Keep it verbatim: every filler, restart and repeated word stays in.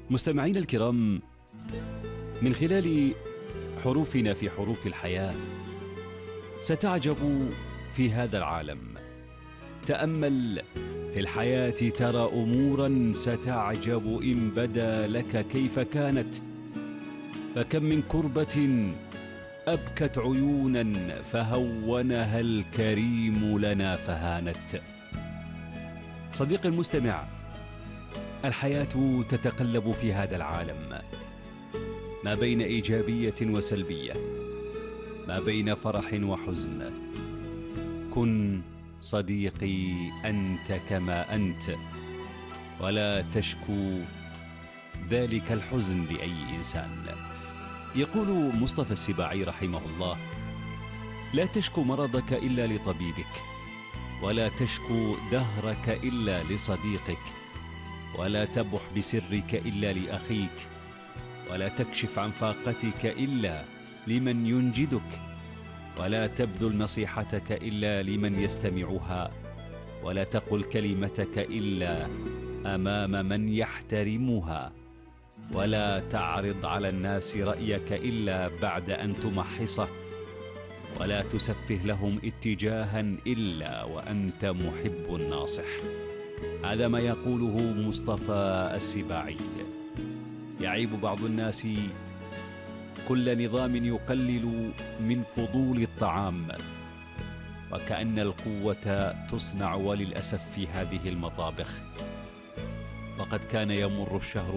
مستمعينا الكرام، من خلال حروفنا في حروف الحياة ستعجب في هذا العالم. تأمل في الحياة ترى أمورا ستعجب إن بدا لك كيف كانت، فكم من كربة أبكت عيونا فهونها الكريم لنا فهانت. صديقي المستمع، الحياة تتقلب في هذا العالم ما بين إيجابية وسلبية، ما بين فرح وحزن. كن صديقي أنت كما أنت، ولا تشكو ذلك الحزن لأي إنسان. يقول مصطفى السباعي رحمه الله: لا تشكو مرضك إلا لطبيبك، ولا تشكو دهرك إلا لصديقك، ولا تبح بسرك إلا لأخيك، ولا تكشف عن فاقتك إلا لمن ينجدك، ولا تبذل نصيحتك إلا لمن يستمعها، ولا تقل كلمتك إلا أمام من يحترمها، ولا تعرض على الناس رأيك إلا بعد أن تمحصه، ولا تسفه لهم اتجاها إلا وأنت محب ناصح. هذا ما يقوله مصطفى السباعي. يعيب بعض الناس كل نظام يقلل من فضول الطعام، وكأن القوة تصنع وللأسف في هذه المطابخ. وقد كان يمر الشهر